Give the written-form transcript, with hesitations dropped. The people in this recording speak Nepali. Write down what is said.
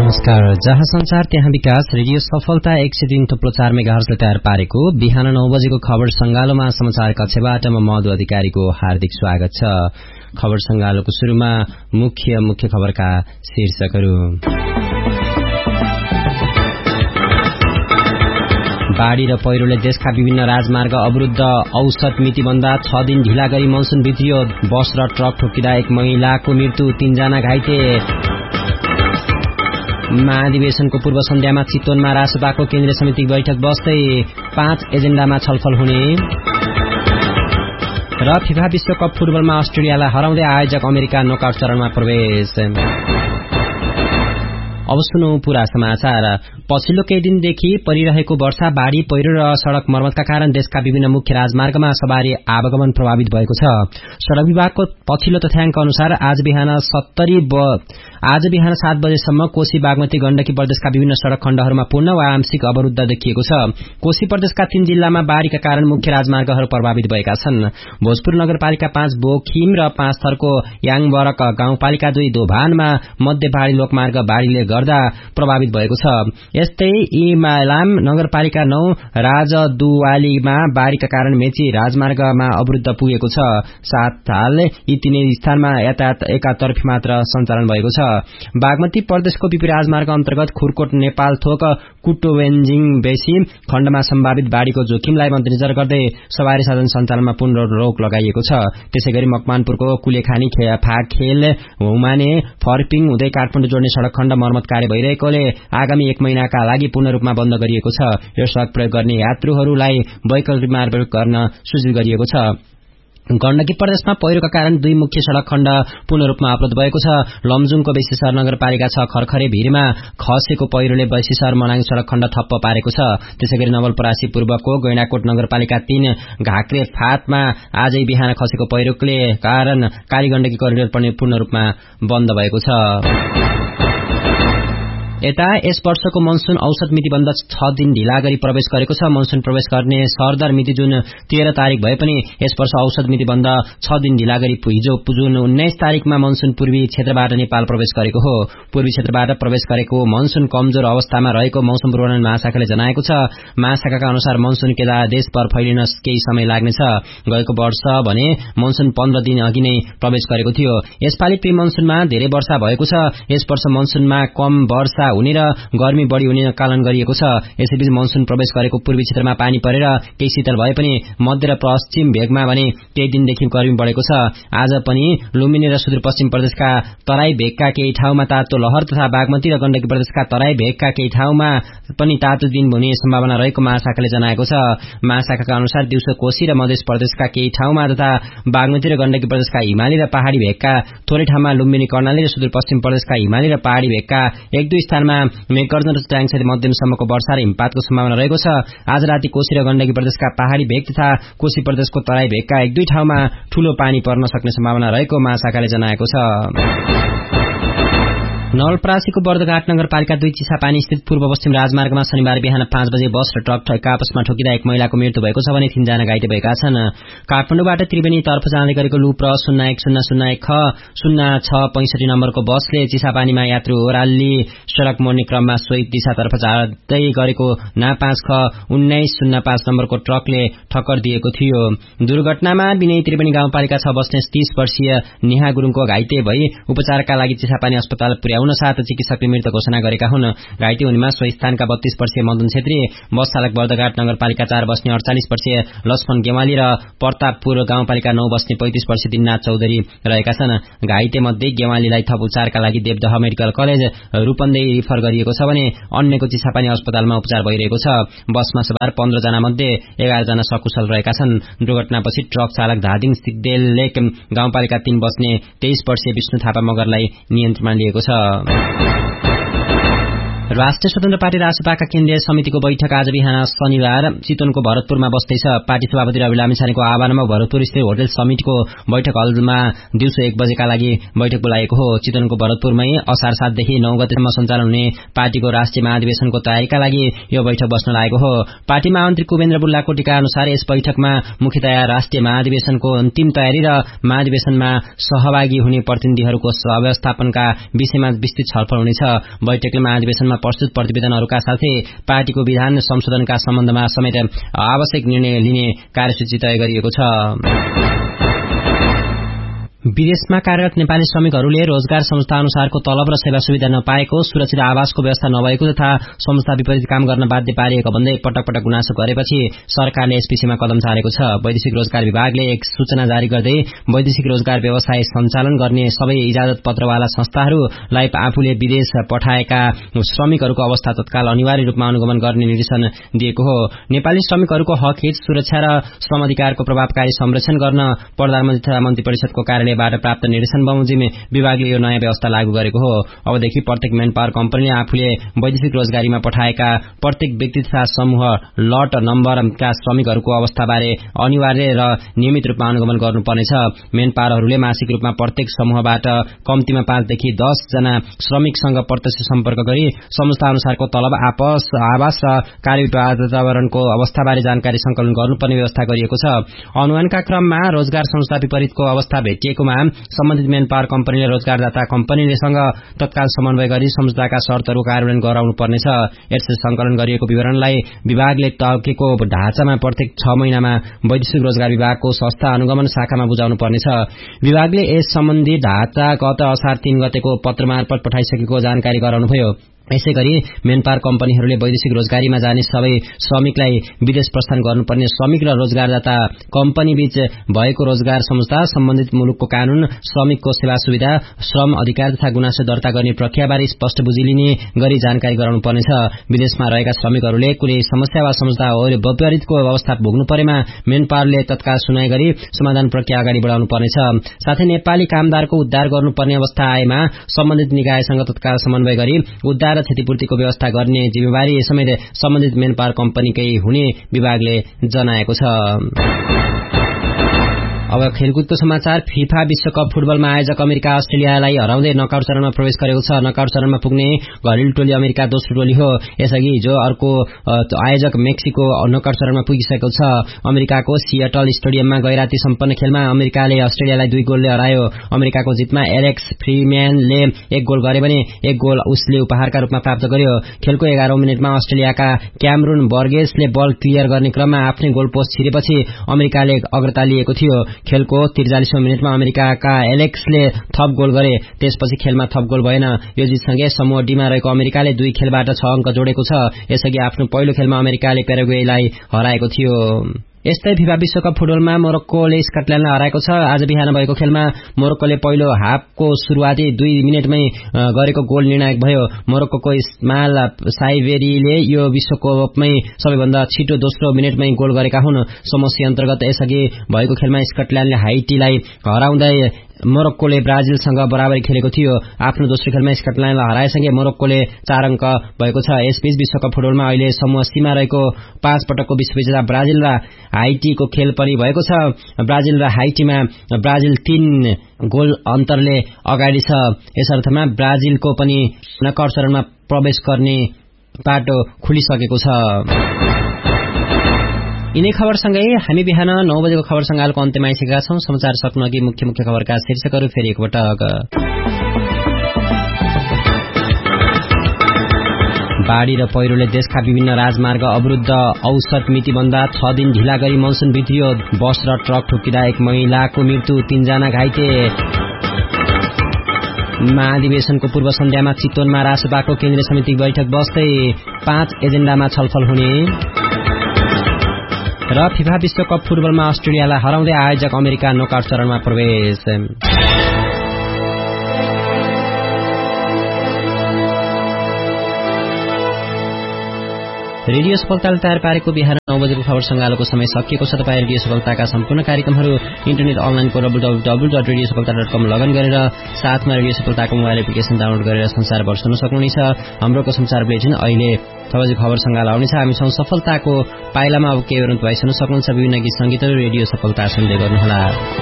नमस्कार। जहाँ संचार त्यहाँ विकास रेडियो सफलता 103.4 मेगाहर्जले तयार पारेको बिहान 9 बजेको खबर संगालोमा समाचार कक्षबाट म मधु अधिकारीको हार्दिक स्वागत छ। खबर संगालोको शुरूमा मुख्य खबरका शीर्षकहरू। बाढ़ी र पहिरोले देशका विभिन्न राजमार्ग अवरुद्ध, औसत मितिभन्दा 6 दिन ढिला गरी मनसुन बित्रियो। बस र ट्रक ठोकिँदा 1 महिलाको मृत्यु, 3 जना घाइते। महाधिवेशनको पूर्व सन्ध्यामा चितवनमा रासपाको केन्द्रीय समिति बैठक बस्दै 5 एजेन्डामा छलफल हुने र फिफा विश्वकप फुटबलमा अस्ट्रेलियालाई हराउँदै आयोजक अमेरिका नकआउट चरणमा प्रवेश। अब सुनौ पूरा समाचार। पछिल्लो केही दिनदेखि परिरहेको वर्षा, बाढ़ी, पहिरो र सड़क मर्मतका कारण देशका विभिन्न मुख्य राजमार्गमा सवारी आवागमन प्रभावित भएको छ। सड़क विभागको पछिल्लो तथ्याङ्क अनुसार आज बिहान 7 बजेसम्म कोशी, बागमती, गण्डकी प्रदेशका विभिन्न सड़क खण्डहरूमा पूर्ण वा आंशिक अवरुद्ध देखिएको छ। कोशी प्रदेशका 3 जिल्लामा बाढ़ीका कारण मुख्य राजमार्गहरू प्रभावित भएका छन्। भोजपुर नगरपालिका 5 बोखिम र 5 थरको याङबरक गाउँपालिका 2 दोभानमा मध्य पहाड़ी लोकमार्ग बाढ़ीले गर्दा प्रभावित भएको छ। यस्तै इमालाम नगरपालिका 9 राजदुवालीमा बाढ़ीका कारण मेची राजमार्गमा अवरुद्ध पुगेको छ। साथ हाल यी तीनै स्थानमा यातायात एकातर्फी मात्र सञ्चालन भएको छ। बागमती प्रदेशको बीपी राजमार्ग अन्तर्गत खुरकोट नेपाल थोक कुटोवेन्जिङ बेसी खण्डमा सम्भावित बाढ़ीको जोखिमलाई मध्यनजर गर्दै सवारी साधन सञ्चालनमा पूर्ण रोक लगाइएको छ। त्यसैगरी मकवानपुरको कुलेखानी फाखेल हुमाने फर्पिङ हुँदै काठमाडौँ जोड्ने सड़क खण्ड मर्मत कार्य भइरहेकोले आगामी 1 महिनाका लागि पूर्ण रूपमा बन्द गरिएको छ। यो सड़क प्रयोग गर्ने यात्रुहरूलाई वैकल्पिक मार्ग गर्न सूचित गरिएको छ। गण्डकी प्रदेशमा पहिरोका कारण 2 मुख्य सड़क खण्ड पूर्ण रूपमा अवरुद्ध भएको छ। लमजुङको बेसीसर नगरपालिका 6 खरखरे भिरमा खसेको पहिरोले बेसीसर मनाङ सड़क खण्ड ठप्प पारेको छ। त्यसैगरी नवलपरासी पूर्वको गैंडाकोट नगरपालिका 3 घाक्रे फाँटमा आजै बिहान खसेको पहिरोले कारण कालीगण्डकी करिडोर पनि पूर्ण रूपमा बन्द भएको छ। यता यस वर्षको मनसुन औसत मितिभन्दा 6 दिन ढिला गरी प्रवेश गरेको छ। मनसुन प्रवेश गर्ने सरदर मिति जुन 13 तारिक भए पनि यस वर्ष औसत मितिभन्दा 6 दिन ढिला गरी हिजो जुन 19 तारिकमा मनसुन पूर्वी क्षेत्रबाट नेपाल प्रवेश गरेको हो। पूर्वी क्षेत्रबाट प्रवेश गरेको मनसुन कमजोर अवस्थामा रहेको मौसम पूर्वानुमान महाशाखाले जनाएको छ। महाशाखाका अनुसार मनसुन देशभर फैलिन केही समय लाग्नेछ। गएको वर्ष भने मनसुन 15 दिन अघि नै प्रवेश गरेको थियो। यसपालि प्री मनसुनमा धेरै वर्षा भएको छ। यस वर्ष मनसुनमा कम वर्षा हुने र गर्मी बढ़ी हुने कालन गरिएको छ। यसैबीच मनसुन प्रवेश गरेको पूर्वी क्षेत्रमा पानी परेर केही शीतल भए पनि मध्य र पश्चिम भेगमा भने केही दिनदेखि गर्मी बढ़ेको छ। आज पनि लुम्बिनी र सुदूरपश्चिम प्रदेशका तराई भेगका केही ठाउँमा तातो लहर तथा बागमती र गण्डकी प्रदेशका तराई भेगका केही ठाउँमा पनि तातो दिन हुने सम्भावना रहेको महाशाखाले जनाएको छ। महाशाखाका अनुसार दिउँसो कोशी र मध्य प्रदेशका केही ठाउँमा तथा बागमती र गण्डकी प्रदेशका हिमाली र पहाड़ी भेगका थोरै ठाउँमा, लुम्बिनी, कर्णाली र सुदूरपश्चिम प्रदेशका हिमाली र पहाड़ी भेगका 1-2 स्थानमा मेघगर्जन र चट्याङसहित मध्यमसम्मको वर्षा र हिमपातको सम्भावना रहेको छ। आज राति कोशी र गण्डकी प्रदेशका पहाड़ी भेग तथा कोशी प्रदेशको तराई भेगका 1-2 ठाउँमा ठूलो पानी पर्न सक्ने सम्भावना रहेको महाशाखाले जनाएको छ। नवलपरासीको बर्दघाट नगरपालिका 2 चिसापानी स्थित पूर्व पश्चिम राजमार्गमा शनिबार बिहान 5 बजे बस र ट्रक आपसमा ठोकिँदा 1 महिलाको मृत्यु भएको छ भने 3 जना घाइते भएका छन्। काठमाडौँबाट त्रिवेणी तर्फ जाँदै गरेको लुप्र 01001 ख 0665 नम्बरको बसले चिसापानीमा यात्रु ओह्राली सड़क मोड्ने क्रममा सोही दिशातर्फ जाँदै गरेको ना 5 ख 1905 नम्बरको ट्रकले ठक्कर दिएको थियो। दुर्घटनामा विनय त्रिवेणी गाउँपालिका 6 बस्ने 30 वर्षीय नेहा गुरुङको घाइते भई उपचारका लागि चिसापानी अस्पताल पुर्याउन साथ चिकित्सकले मृत घोषणा गरेका हुन्। घाइते हुनेमा सोही स्थानका 32 वर्षीय मदन छेत्री, बस चालक बर्दघाट नगरपालिका 4 बस्ने 48 वर्षीय लक्ष्मण गेवाली र प्रतापपुर गाउँपालिका 9 बस्ने 35 वर्षीय दिननाथ चौधरी रहेका छन्। घाइते मध्ये गेवालीलाई थप उपचारका लागि Devdaha medical college Rupandehi refer गरिएको छ भने अन्यको चिसापानी अस्पतालमा उपचार भइरहेको छ। बसमा सवार 15 जना मध्ये 11 जना सकुशल रहेका छन्। दुर्घटनापछि ट्रक चालक धादिङ सिद्धेलेक गाउँपालिका 3 बस्ने 23 वर्षीय विष्णु थापा मगरलाई नियन्त्रणमा लिएको छ। राष्ट्रिय स्वतन्त्र पार्टी रासपाका केन्द्रीय समितिको बैठक आज बिहान शनिबार चितवनको भरतपुरमा बस्दैछ। पार्टी सभापति रवि लामिछानेको आह्वानमा भरतपुर स्थित होटल समिटको बैठक हलमा दिउँसो 1 बजेका लागि बैठक बोलाएको हो। चितवनको भरतपुरमै असार 7 देखि 9 गतेसम्म सञ्चालन हुने पार्टीको राष्ट्रिय महाधिवेशनको तयारीका लागि यो बैठक बस्न लागेको हो। पार्टी महामन्त्री कुबेन्द्र बुल्लाकोटीका अनुसार यस बैठकमा मुख्यतया राष्ट्रिय महाधिवेशनको अन्तिम तयारी र महाधिवेशनमा सहभागी हुने प्रतिनिधिहरूको व्यवस्थापनका विषयमा विस्तृत छलफल हुनेछ। बैठकले महाधिवेशनमा प्रस्तुत प्रतिवेदनहरूका साथै पार्टीको विधान संशोधनका सम्बन्धमा समेत आवश्यक निर्णय लिने कार्यसूची तय गरिएको छ। विदेशमा कार्यरत नेपाली श्रमिकहरूले रोजगार संस्था अनुसारको तलब र सेवा सुविधा नपाएको, सुरक्षित आवासको व्यवस्था नभएको तथा संस्था विपरीत काम गर्न बाध्य पारिएको भन्दै पटक पटक गुनासो गरेपछि सरकारले यस विषयमा कदम चालेको छ। वैदेशिक रोजगार विभागले एक सूचना जारी गर्दै वैदेशिक रोजगार व्यवसाय सञ्चालन गर्ने सबै इजाजत पत्रवाला संस्थाहरूलाई आफूले विदेश पठाएका श्रमिकहरूको अवस्था तत्काल अनिवार्य रूपमा अनुगमन गर्ने निर्देशन दिएको हो। नेपाली श्रमिकहरूको हक हित, सुरक्षा र श्रम अधिकारको प्रभावकारी संरक्षण गर्न प्रधानमन्त्री तथा मन्त्री परिषदको कार्यालय बाट प्राप्त निर्देशन बमोजिम विभागले यो नयाँ व्यवस्था लागू गरेको हो। अबदेखि प्रत्येक मेन पावर कम्पनीले आफूले वैदेशिक रोजगारीमा पठाएका प्रत्येक व्यक्ति तथा समूह लट नम्बरका श्रमिकहरूको अवस्थाबारे अनिवार्य र नियमित रूपमा अनुगमन गर्नुपर्नेछ। मेन पावरहरूले मासिक रूपमा प्रत्येक समूहबाट कम्तीमा 5 देखि 10 जना श्रमिकसँग प्रत्यक्ष सम्पर्क गरी संस्था अनुसारको तलब, आवास र कार्य वातावरणको अवस्थाबारे जानकारी संकलन गर्नुपर्ने व्यवस्था गरिएको छ। अनुमानका क्रममा रोजगार संस्था विपरीतको अवस्था भेटिएको सम्बन्धित मेन पावर कम्पनीले रोजगारदाता कम्पनीलेसँग तत्काल समन्वय गरी सम्झौताका शर्तहरू कार्यान्वयन गराउनु पर्नेछ। यसरी संकलन गरिएको विवरणलाई विभागले तोकेको ढाँचामा प्रत्येक 6 महिनामा वैदेशिक रोजगार विभागको संस्था अनुगमन शाखामा बुझाउनु पर्नेछ। विभागले यस सम्बन्धी ढाँचा गत असार 3 गतेको पत्र मार्फत पठाइसकेको जानकारी गराउनुभयो। यसैगरी मेन पावर कम्पनीहरूले वैदेशिक रोजगारीमा जाने सबै श्रमिकलाई विदेश प्रस्थान गर्नुपर्ने श्रमिक र रोजगारदाता कम्पनी बीच भएको रोजगार संस्था, सम्बन्धित मुलुकको कानून, श्रमिकको सेवा सुविधा, श्रम अधिकार तथा गुनासो दर्ता गर्ने प्रक्रियाबारे स्पष्ट बुझिलिने गरी जानकारी गराउनु पर्नेछ। विदेशमा रहेका श्रमिकहरूले कुनै समस्या वा संस्था विपरीतको अवस्था भोग्नु परेमा मेन पावरले तत्काल सुनाइ गरी समाधान प्रक्रिया अगाडि बढाउनु पर्नेछ। साथै नेपाली कामदारको उद्धार गर्नुपर्ने अवस्था आएमा सम्बन्धित निकायसँग तत्काल समन्वय गरी उद्धार र क्षतिपूर्तिको व्यवस्था गर्ने जिम्मेवारी समेत सम्बन्धित मेन पावर कम्पनीकै हुने विभागले जनाएको छ। अब खेलकुदको समाचार। फिफा विश्वकप फुटबलमा आयोजक अमेरिका अस्ट्रेलियालाई हराउँदै नकआउट चरणमा प्रवेश गरेको छ। नकआउट चरणमा पुग्ने घरेलु टोली अमेरिका दोस्रो टोली हो। यसअघि हिजो अर्को आयोजक मेक्सिको नकआउट चरणमा पुगिसकेको छ। अमेरिकाको सिएटल स्टेडियममा गैराती सम्पन्न खेलमा अमेरिकाले अस्ट्रेलियालाई 2 गोलले हरायो। अमेरिकाको जितमा एलेक्स फ्रीम्यानले 1 गोल गरे भने 1 गोल उसले उपहारका रूपमा प्राप्त गर्यो। खेलको 11औं मिनेटमा अस्ट्रेलियाका क्यामरुन बर्गेसले बल क्लियर गर्ने क्रममा आफ्नै गोल पोस्ट छिरेपछि अमेरिकाले अग्रता लिएको थियो। खेलको 43औं मिनेटमा अमेरिकाका एलेक्सले थप गोल गरे। त्यसपछि खेलमा थप गोल भएन। यो जितसँगै समूह डीमा रहेको अमेरिकाले 2 खेलबाट 6 अंक जोडेको छ। यसअघि आफ्नो पहिलो खेलमा अमेरिकाले पेराग्वेलाई हराएको थियो। यस्तै फिफा विश्वकप फुटबलमा मोरक्कोले स्कटल्यान्डलाई हराएको छ। आज बिहान भएको खेलमा मोरक्कोले पहिलो हाफको सुरुवाती 2 मिनेटमै गरेको गोल निर्णायक भयो। मोरक्कोको इस्माइल साइवेरीले यो विश्वकपमै सबैभन्दा छिटो दोस्रो मिनेटमै गोल गरेका हुन्। समूह सी अन्तर्गत यसअघि भएको खेलमा स्कटल्यान्डले हाइटीलाई हराउँदै मोरक्कोले ब्राजिलसँग बराबरी खेलेको थियो। आफ्नो दोस्रो खेलमा स्कटल्यान्डलाई हराएसँगै मोरक्कोले 4 अंक भएको छ। यसबीच विश्वकप फुटबलमा अहिले समूह सीमा रहेको 5 पटकको विश्वविजेता ब्राजिल र हाइटीको खेल पनि भएको छ। ब्राजिल र हाइटीमा ब्राजिल 3 गोल अन्तरले अगाडि छ। यसअर्थमा ब्राजिलको पनि नकआउट चरणमा प्रवेश गर्ने बाटो खुलिसकेको छ। यिनै खबरसँगै हामी बिहान 9 बजेको खबर संगालको अन्त्यमा आइसकेका छौं। समाचार सक्नुअघि मुख्य खबरका शीर्षकहरू फेरि एकपटक। बाढी र पहिरोले देशका विभिन्न राजमार्ग अवरुद्ध, औसत मितिभन्दा 6 दिन ढिला गरी मनसुन भित्रियो। बस र ट्रक ठोकिँदा 1 महिलाको मृत्यु, 3 जना घाइते। महाधिवेशनको पूर्व सन्ध्यामा चितवनमा रासपाको केन्द्रीय समिति बैठक बस्दै 5 एजेन्डामा छलफल हुने र फिफा विश्वकप फुटबलमा अस्ट्रेलियालाई हराउँदै आयोजक अमेरिका नकआउट चरणमा प्रवेश। रेडियो सफलताले तयार पारेको बिहान 9 बजेको खबर संगालोको समय सकिएको छ। तपाईँ रेडियो सफलताका सम्पूर्ण कार्यक्रमहरू इन्टरनेट अनलाइनको www.radiosafalta.com लगइन गरेर साथमा रेडियो सफलताको मोबाइल एप्लिकेसन डाउनलोड गरेर संसारभर सुन्न सक्नुहुनेछ। हाम्रोको संसार बुलेटिन अहिले 6 बजे खबर संगाल आउनेछ। हामी छौं सफलताको पाइलामा। अब केही बेरमा तपाईँ सुन्न सक्नुहुन्छ विभिन्न गीत संगीतहरू। रेडियो सफलता सुन्दै गर्नुहोला।